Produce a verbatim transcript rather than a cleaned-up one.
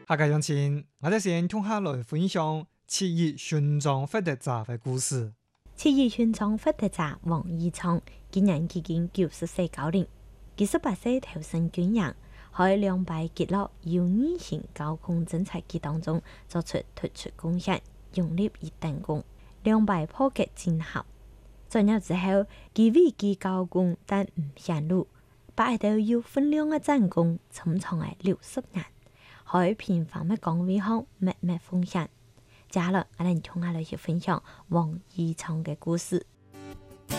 下個鄉親，我哋先聽下來分享七一巡藏發達者嘅故事。 七一巡藏發達者王義昌，今年已經九十歲高齡，佢十八歲投身軍營，喺兩敗擊落有異性高空偵察機當中作出突出貢獻，擁立一等功，兩敗破格戰後。作業之後，佢位居高官但唔顯露，把一道有分量嘅戰功深藏喺六十年，喺平凡嘅崗位上默默奉獻。接下來，我哋同下來去分享王義昌嘅故事。